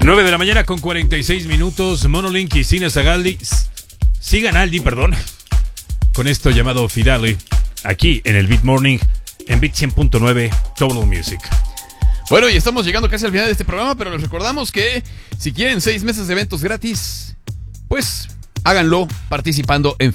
9 de la mañana con 46 minutos. Monolink y Cine Siganaldi, con esto llamado Fidali, aquí en el Beat Morning, en Beat 100.9 Total Music. Bueno, y estamos llegando casi al final de este programa, pero les recordamos que si quieren 6 meses de eventos gratis, pues háganlo participando en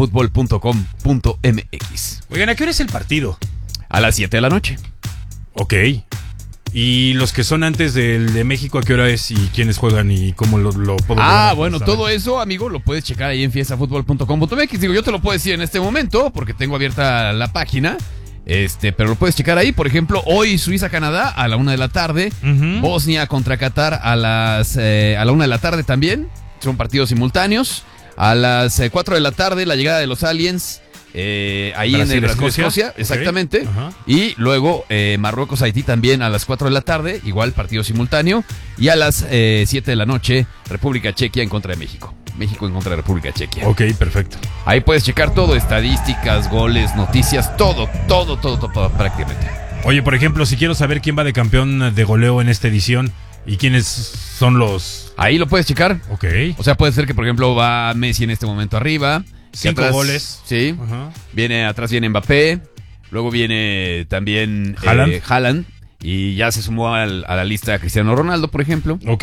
fiestafutbol.com.mx. Oigan, ¿a qué hora es el partido? A las 7 de la noche. Ok. ¿Y los que son antes del de México, a qué hora es? ¿Y quiénes juegan? ¿Y cómo lo puedo ver? Bueno, todo eso, amigo, lo puedes checar ahí en fiestafutbol.com.mx. Digo, yo te lo puedo decir en este momento, porque tengo abierta la página. Pero lo puedes checar ahí. Por ejemplo, hoy Suiza-Canadá a la 1 de la tarde. Bosnia contra Qatar a la 1 de la tarde también. Son partidos simultáneos. A las 4 de la tarde, la llegada de los aliens. Ahí Brasil, en el Brasil-Escocia, exactamente. Y luego Marruecos-Haití también a las 4 de la tarde, igual partido simultáneo. Y a las 7 de la noche, República Chequia en contra de México. México en contra de República Chequia. Ok, perfecto. Ahí puedes checar todo, estadísticas, goles, noticias, todo prácticamente. Oye, por ejemplo, si quiero saber quién va de campeón de goleo en esta edición y quiénes son los... Ahí lo puedes checar. Ok. O sea, puede ser que, por ejemplo, va Messi en este momento arriba. 5 goles. Sí. Atrás viene Mbappé. Luego viene también Haaland. Y ya se sumó a la lista Cristiano Ronaldo, por ejemplo. Ok.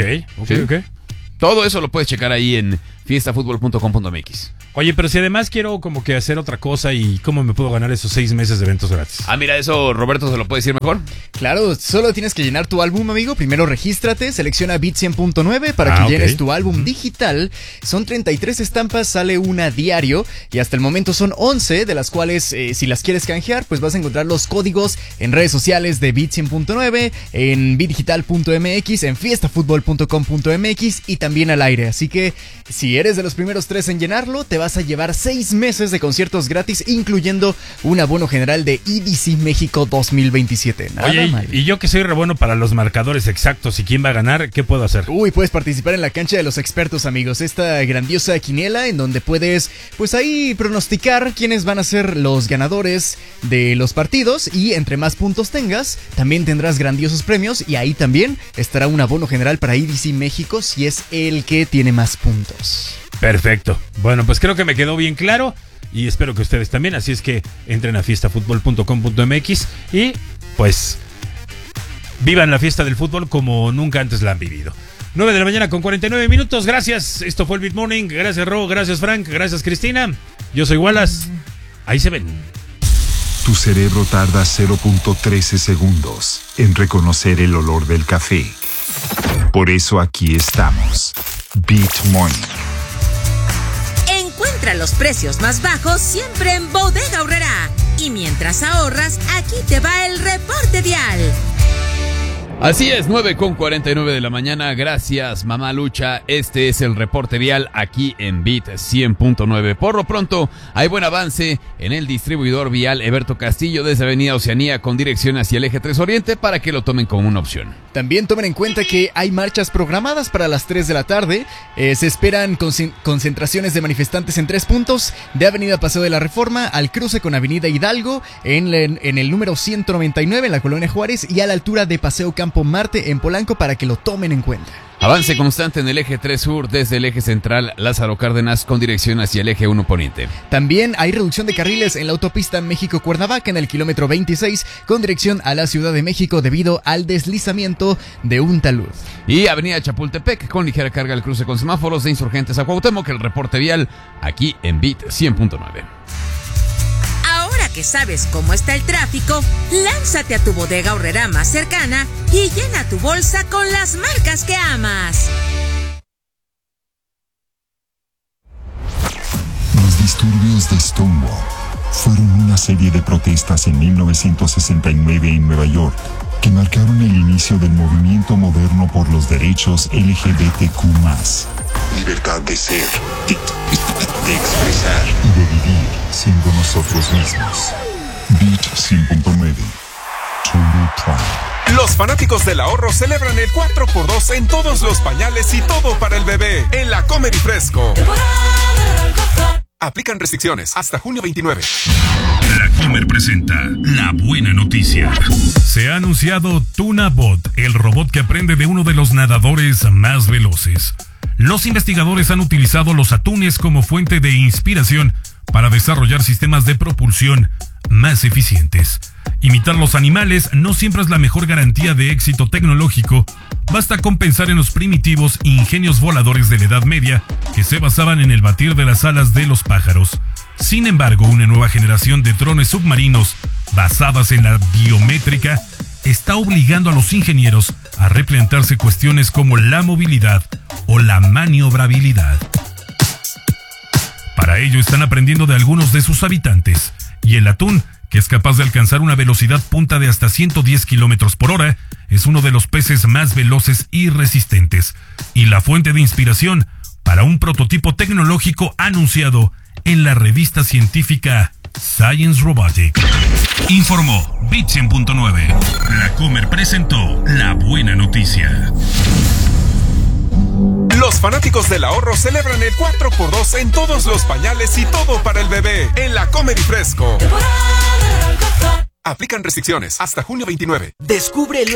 Todo eso lo puedes checar ahí en fiestafutbol.com.mx. Oye, pero si además quiero como que hacer otra cosa, ¿y cómo me puedo ganar esos 6 meses de eventos gratis? Mira, eso Roberto se lo puede decir mejor. Claro, solo tienes que llenar tu álbum, amigo. Primero regístrate, selecciona Beat 100.9 para que llenes tu álbum digital. Son 33 estampas, sale una diario y hasta el momento son 11, de las cuales si las quieres canjear, pues vas a encontrar los códigos en redes sociales de Beat 100.9, en beatdigital.mx, en fiestafutbol.com.mx y también al aire. Así que si eres de los primeros 3 en llenarlo, te vas a llevar 6 meses de conciertos gratis, incluyendo un abono general de EDC México 2027. Oye, y yo que soy re bueno para los marcadores exactos y quién va a ganar, ¿qué puedo hacer? Puedes participar en la cancha de los expertos, amigos. Esta grandiosa quiniela en donde puedes, pues ahí pronosticar quiénes van a ser los ganadores de los partidos, y entre más puntos tengas, también tendrás grandiosos premios, y ahí también estará un abono general para EDC México si es el que tiene más puntos. Perfecto. Bueno, pues creo que me quedó bien claro y espero que ustedes también. Así es que entren a fiestafutbol.com.mx y pues vivan la fiesta del fútbol como nunca antes la han vivido. 9 de la mañana con 49 minutos. Gracias. Esto fue el Beat Morning. Gracias, Ro. Gracias, Frank. Gracias, Cristina. Yo soy Wallace. Ahí se ven. Tu cerebro tarda 0.13 segundos en reconocer el olor del café. Por eso aquí estamos. Beat Morning. Encuentra los precios más bajos siempre en Bodega Aurrerá. Y mientras ahorras, aquí te va el reporte vial. Así es, 9:49 de la mañana. Gracias, mamá Lucha. Este es el reporte vial aquí en Beat 100.9. Por lo pronto, hay buen avance en el distribuidor vial Eberto Castillo desde Avenida Oceanía con dirección hacia el Eje 3 Oriente para que lo tomen como una opción. También tomen en cuenta que hay marchas programadas para las 3 de la tarde. Se esperan concentraciones de manifestantes en 3 puntos: de Avenida Paseo de la Reforma al cruce con Avenida Hidalgo, en el número 199 en la Colonia Juárez, y a la altura de Paseo Campo Marte en Polanco, para que lo tomen en cuenta. Avance constante en el Eje 3 Sur desde el Eje Central Lázaro Cárdenas con dirección hacia el Eje 1 Poniente. También hay reducción de carriles en la autopista México-Cuernavaca en el kilómetro 26 con dirección a la Ciudad de México debido al deslizamiento de un talud. Y Avenida Chapultepec con ligera carga al cruce con semáforos de Insurgentes a Cuauhtémoc, el reporte vial aquí en Beat 100.9. Ahora que sabes cómo está el tráfico, lánzate a tu Bodega Aurrerá más cercana y llena tu bolsa con las marcas que amas. Los disturbios de Stonewall fueron una serie de protestas en 1969 en Nueva York que marcaron el inicio del movimiento moderno por los derechos LGBTQ+. Libertad de ser, de expresar y de vivir siendo nosotros mismos. Beat 100.9. Total Pride. Los fanáticos del ahorro celebran el 4x2 en todos los pañales y todo para el bebé en la Comer y Fresco. Aplican restricciones hasta junio 29. La Comer presenta la buena noticia. Se ha anunciado TunaBot, el robot que aprende de uno de los nadadores más veloces. Los investigadores han utilizado los atunes como fuente de inspiración para desarrollar sistemas de propulsión más eficientes. Imitar los animales no siempre es la mejor garantía de éxito tecnológico. Basta con pensar en los primitivos ingenios voladores de la Edad Media que se basaban en el batir de las alas de los pájaros. Sin embargo, una nueva generación de drones submarinos basadas en la biométrica está obligando a los ingenieros a replantearse cuestiones como la movilidad o la maniobrabilidad. Para ello están aprendiendo de algunos de sus habitantes, y el atún, que es capaz de alcanzar una velocidad punta de hasta 110 kilómetros por hora, es uno de los peces más veloces y resistentes, y la fuente de inspiración para un prototipo tecnológico anunciado en la revista científica Science Robotic. Informó Bit100.9. La Comer presentó la buena noticia. Los fanáticos del ahorro celebran el 4x2 en todos los pañales y todo para el bebé en La Comer y Fresco. Aplican restricciones hasta junio 29. Descubre el